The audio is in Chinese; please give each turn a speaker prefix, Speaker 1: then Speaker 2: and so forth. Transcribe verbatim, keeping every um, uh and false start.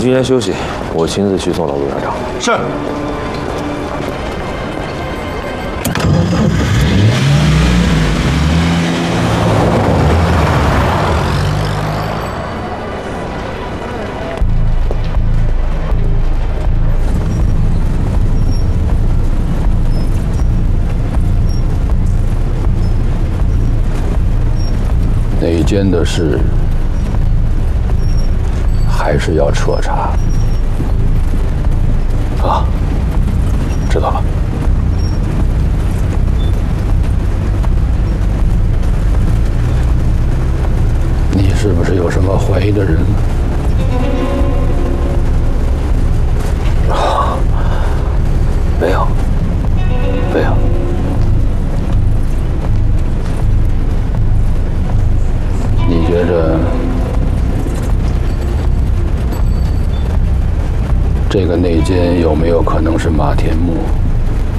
Speaker 1: 今天休息，我亲自去送到陆院长。
Speaker 2: 是。
Speaker 3: 内奸的事还是要彻查啊，知道了。你是不是有什么怀疑的人？
Speaker 1: 啊，没有，没有。
Speaker 3: 你觉着这个内奸有没有可能是马天木？